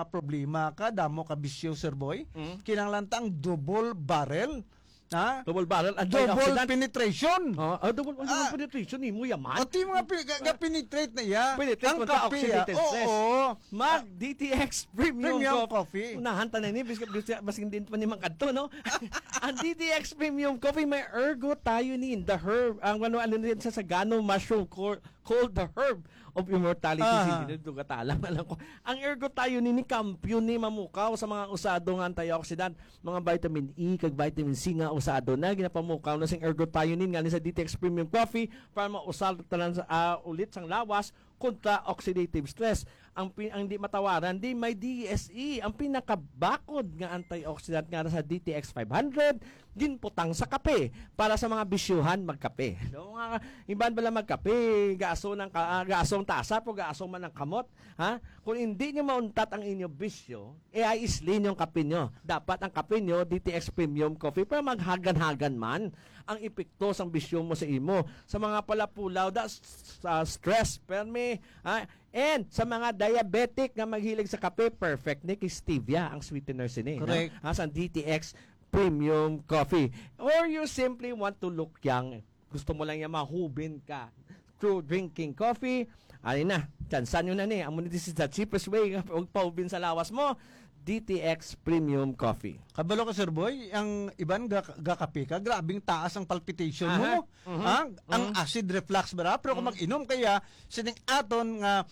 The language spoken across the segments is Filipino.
mga problema ka, damo ka bisyo, Sir Boy. Kinanglan ta ang double barrel. Ha? Double barrel Double penetration. Double penetration ni mo yaman. At yung mga penetrate na ya. Penetrate ang kontra kape, oxidative stress. Oo. Mag DTX Premium Coffee. Unahan ta na ni basing din pa ni Mangkadto, no? Ang DTX Premium Coffee may ergothioneine, the herb, ang ano rin sa sagano mushroom called the herb of immortality. Dugatalang na lang ko. Ang ergothioneine ni kampiyon ni mamukaw sa mga usado nga antioxidant, mga vitamin E kag vitamin C nga usado na ginapamukaw na sing ergothioneine nga ni sa DTX Premium Coffee para mausal tanan sa ulit sang lawas kontra oxidative stress. Ang di matawaran di may DSE, ang pinakabakod nga antioxidant nga sa DTX 500 ginputang sa kape para sa mga bisyuhan magkape. So, mga iban bala magkape, gaasong tasa po gaasong man ang kamot, ha? Kung hindi niyo mauntat ang inyo bisyo, ay islin yung kape nyo. Dapat ang kape nyo DTX Premium Coffee para maghagan-hagan man ang epekto sang bisyo mo sa imo. Sa mga palapulaw stress, permi, ha? And sa mga diabetic na maghilig sa kape, perfect ni stevia ang sweetener sini. Correct. No? Sa DTX Premium Coffee. Or you simply want to look young. Gusto mo lang yung mahubin ka through drinking coffee. Ay na, chansan nyo na ni. Amo this is the cheapest way huwag paubin sa lawas mo. DTX Premium Coffee. Kabalo ka, Sir Boy, ang iban gakape ka, grabing taas ang palpitation mo. Ang acid reflux ba? Pero kung mag-inom kaya, sining aton nga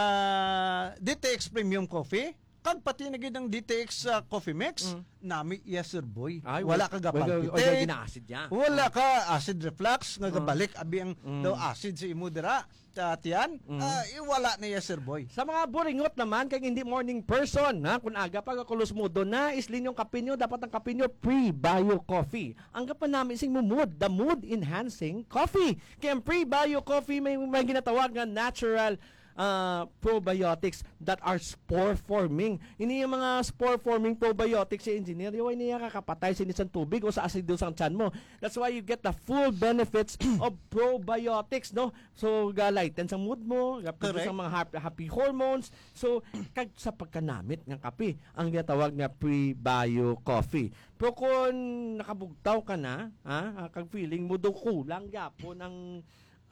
DTX Premium Coffee, kag pati na gid ang DTX Coffee Mix, nami yes, Sir Boy. Ay, wala ka gapalpitate. Wala gina-acid niya. Wala ka acid reflux, nga gabalik abi ang daw acid sa imo dira. Tiyan, wala na yes, Sir Boy. Sa mga buringot naman, kaya hindi morning person, ha? Kung aga pag akulos mo doon na, islin yung kape nyo, dapat ang kape nyo pre-bio coffee. Ang kape namin sing mood, the mood enhancing coffee. Kaya ang pre-bio coffee may ginatawag na natural probiotics that are spore forming. Ini yung mga spore forming probiotics si engineer, yung niya kakapatay sa isang tubig o sa acido sang tiyan mo. That's why you get the full benefits of probiotics, no? So galighten sa mood mo, produce ang mga happy hormones. So kag sa pagkanamit ng kape, ang ginatawag nga pre-bio coffee. Pero kung nakabugtaw ka na, kag feeling mo do kulang yapon ang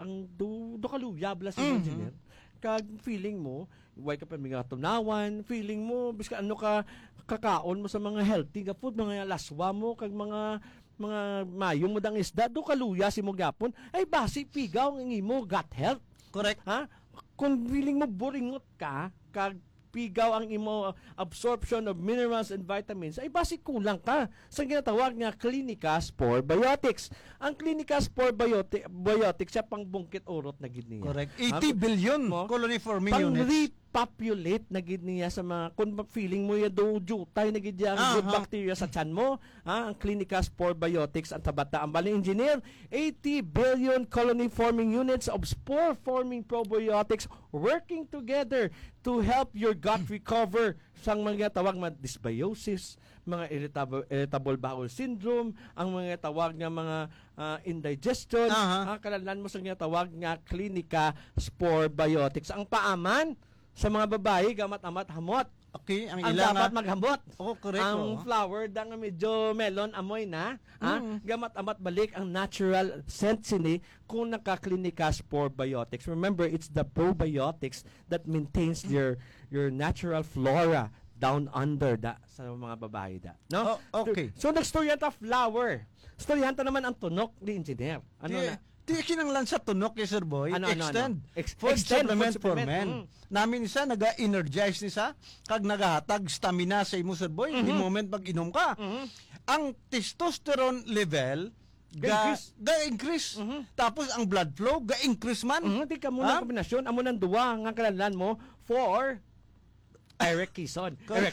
do kaluya bla si engineer. Kag feeling mo, why ka pa mga tunawan, feeling mo, biska ano ka, kakaon mo sa mga healthy ka food, mga laswa mo, kag mga mayong mo dang isda, do kaluya si mo gapon, ay basi pigaw ang imo gut health. Correct. Ha? Kung feeling mo buringot ka, kag pigaw ang imo absorption of minerals and vitamins, ay basi kulang ka sa ginatawag nga Clinica Spore Biotics. Ang Clinica Spore Biotics siya pang bungkit urot na gid niya. Correct. 80 billion colony forming units. Repopulate na gid niya sa mga kung feeling mo ya do jutay na gid yang good bacteria sa tiyan mo, ang Clinica Spore Biotics ang tabata ang bali engineer 80 billion colony forming units of spore forming probiotics working together to help your gut recover sang mga tawag na dysbiosis, mga irritable bowel syndrome, ang mga tawag nga mga indigestion, kalalan mo sa nga tawag nga Clinica Spore Biotics. Ang paaman sa mga babae, gamat-amat hamot. Okay, ang ilang dapat maghamot. Correct. Ang flower dang medyo melon amoy na, gamat-amat balik ang natural scent sini kung naka-Clinica Spore Biotics. Remember, it's the probiotics that maintains your natural flora down under sa mga babae no? Okay. So nagstoryan ta flower. Storyan ta naman ang tunok ni engineer. Di kinanglan sa tunok Sir Boy, extend. Food supplement for men. Namin isa naga-energize ni sa kag nagahatag stamina sa imo Sir Boy the moment pag-inom ka. Ang testosterone level ga-increase. Tapos ang blood flow ga-increase man. Di ka muna kombinasyon amo nang duwa nga kalalan mo for Eric Kison.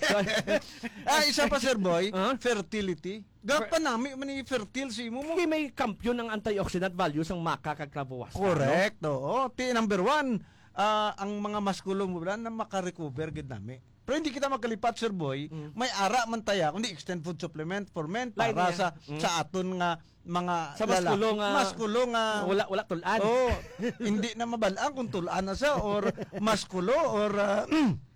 Isa pa Sir Boy, fertility. Gapa nami man fertile si mo. May kampiyon ng antioxidant values ang maca kag clavoas. Correct. Oo. Number 1, ang mga maskulo mo na makarecover gid nami. Pero hindi kita magkalipat Sir Boy, may ara man taya kundi extend food supplement for men para sa aton nga mga sa maskulo nga wala tulan. Hindi na mabalaan kung tulan na sa or maskulo or